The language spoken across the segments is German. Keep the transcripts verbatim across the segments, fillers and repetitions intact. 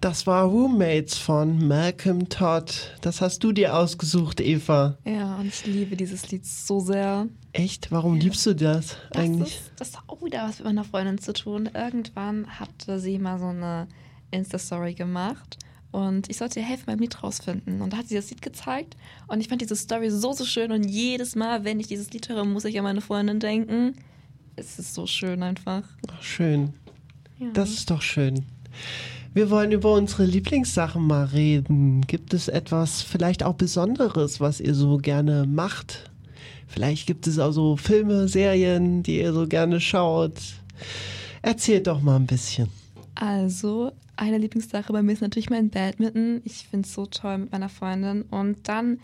Das war Roommates von Malcolm Todd. Das hast du dir ausgesucht, Eva. Ja, und ich liebe dieses Lied so sehr. Echt? Warum ja. liebst du das, das eigentlich? Ist, das hat auch wieder was mit meiner Freundin zu tun. Irgendwann hatte sie mal so eine Insta-Story gemacht und ich sollte ihr helfen beim Lied rausfinden. Und da hat sie das Lied gezeigt und ich fand diese Story so, so schön. Und jedes Mal, wenn ich dieses Lied höre, muss ich an meine Freundin denken. Es ist so schön einfach. Ach, schön. Ja. Das ist doch schön. Wir wollen über unsere Lieblingssachen mal reden. Gibt es etwas vielleicht auch Besonderes, was ihr so gerne macht? Vielleicht gibt es auch so Filme, Serien, die ihr so gerne schaut. Erzählt doch mal ein bisschen. Also, eine Lieblingssache bei mir ist natürlich mein Badminton. Ich finde es so toll mit meiner Freundin. Und dann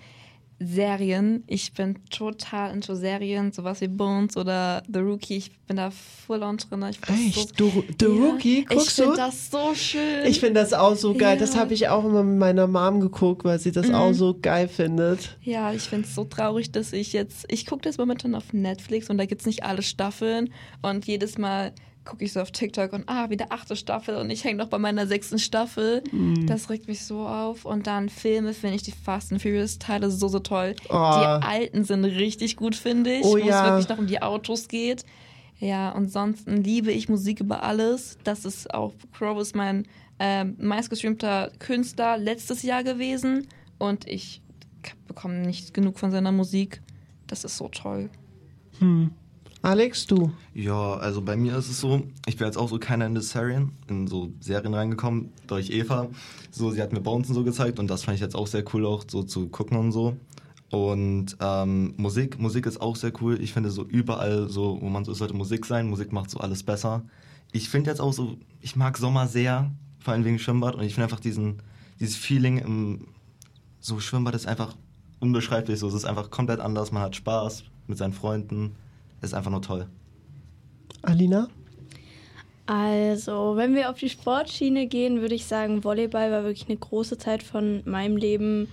Serien. Ich bin total into Serien, sowas wie Bones oder The Rookie. Ich bin da full on drin. Ich Echt? So, du, The ja, Rookie? Guckst ich du? Ich finde das so schön. Ich finde das auch so geil. Ja. Das habe ich auch immer mit meiner Mom geguckt, weil sie das mhm. auch so geil findet. Ja, ich finde es so traurig, dass ich jetzt... Ich gucke das momentan auf Netflix und da gibt es nicht alle Staffeln. Und jedes Mal gucke ich so auf TikTok und ah, wieder achte Staffel und ich hänge noch bei meiner sechsten Staffel. Mm. Das regt mich so auf. Und dann Filme finde ich die Fast and Furious Teile so, so toll. Oh. Die alten sind richtig gut, finde ich, oh, wo ja. es wirklich noch um die Autos geht. Ja, und sonst liebe ich Musik über alles. Das ist auch, Crow ist mein äh, meistgestreamter Künstler letztes Jahr gewesen und ich bekomme nicht genug von seiner Musik. Das ist so toll. Hm. Alex, du? Ja, also bei mir ist es so, ich bin jetzt auch so keiner in die Serien, in so Serien reingekommen, durch Eva. So, sie hat mir Bones und so gezeigt und das fand ich jetzt auch sehr cool, auch so zu gucken und so. Und ähm, Musik, Musik ist auch sehr cool. Ich finde so überall so, wo man so ist, sollte Musik sein. Musik macht so alles besser. Ich finde jetzt auch so, ich mag Sommer sehr, vor allem wegen Schwimmbad und ich finde einfach diesen, dieses Feeling im so Schwimmbad ist einfach unbeschreiblich so. Es ist einfach komplett anders, man hat Spaß mit seinen Freunden. Ist einfach nur toll. Alina? Also, wenn wir auf die Sportschiene gehen, würde ich sagen, Volleyball war wirklich eine große Zeit von meinem Leben.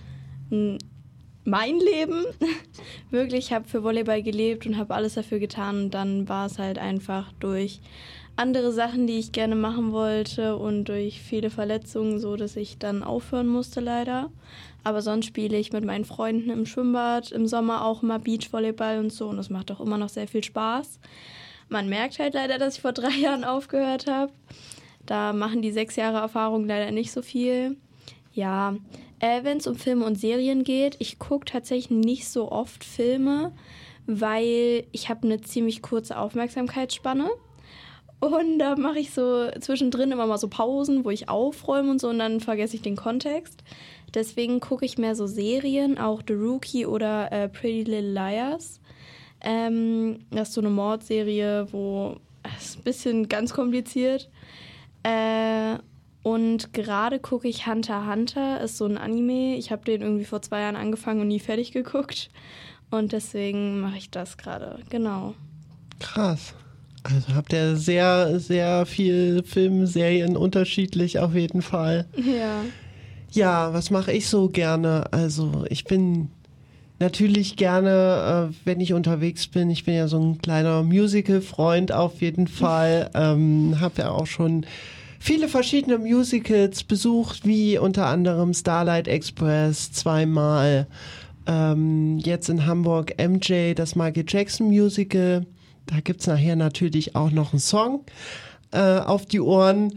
Mein Leben. Wirklich, ich habe für Volleyball gelebt und habe alles dafür getan. Und dann war es halt einfach durch andere Sachen, die ich gerne machen wollte und durch viele Verletzungen so, dass ich dann aufhören musste leider. Aber sonst spiele ich mit meinen Freunden im Schwimmbad, im Sommer auch immer Beachvolleyball und so und das macht auch immer noch sehr viel Spaß. Man merkt halt leider, dass ich vor drei Jahren aufgehört habe. Da machen die sechs Jahre Erfahrung leider nicht so viel. Ja, äh, wenn es um Filme und Serien geht, ich gucke tatsächlich nicht so oft Filme, weil ich habe eine ziemlich kurze Aufmerksamkeitsspanne. Und da mache ich so zwischendrin immer mal so Pausen, wo ich aufräume und so und dann vergesse ich den Kontext. Deswegen gucke ich mehr so Serien, auch The Rookie oder äh, Pretty Little Liars. Ähm, das ist so eine Mordserie, wo es ist ein bisschen ganz kompliziert. Äh, und gerade gucke ich Hunter x Hunter, ist so ein Anime. Ich habe den irgendwie vor zwei Jahren angefangen und nie fertig geguckt. Und deswegen mache ich das gerade, genau. Krass. Also habt ihr sehr, sehr viel Filme, Serien, unterschiedlich auf jeden Fall. Ja. Ja, was mache ich so gerne? Also ich bin natürlich gerne, äh, wenn ich unterwegs bin, ich bin ja so ein kleiner Musical-Freund auf jeden Fall. ähm, habe ja auch schon viele verschiedene Musicals besucht, wie unter anderem Starlight Express zweimal. Ähm, jetzt in Hamburg M J, das Michael Jackson Musical. Da gibt es nachher natürlich auch noch einen Song äh, auf die Ohren.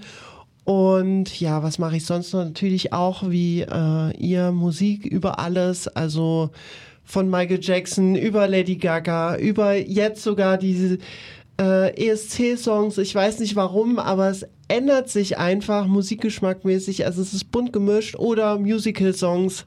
Und ja, was mache ich sonst noch? Natürlich auch wie äh, ihr Musik über alles. Also von Michael Jackson über Lady Gaga, über jetzt sogar diese äh, E S C-Songs. Ich weiß nicht warum, aber es ändert sich einfach musikgeschmackmäßig. Also es ist bunt gemischt oder Musical-Songs.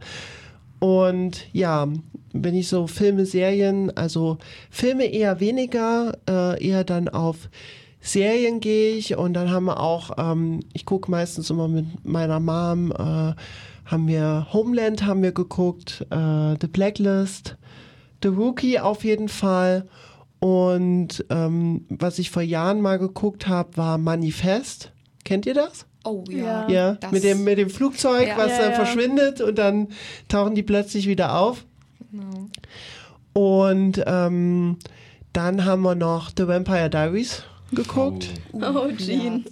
Und ja, wenn ich so Filme, Serien, also Filme eher weniger, äh, eher dann auf Serien gehe ich und dann haben wir auch, ähm, ich gucke meistens immer mit meiner Mom, äh, haben wir Homeland haben wir geguckt, äh, The Blacklist, The Rookie auf jeden Fall und ähm, was ich vor Jahren mal geguckt habe, war Manifest. Kennt ihr das? Oh ja. Ja, das mit dem, mit dem Flugzeug, ja. was ja, dann ja. verschwindet und dann tauchen die plötzlich wieder auf. Genau. Und ähm, dann haben wir noch The Vampire Diaries geguckt. Oh, Jean.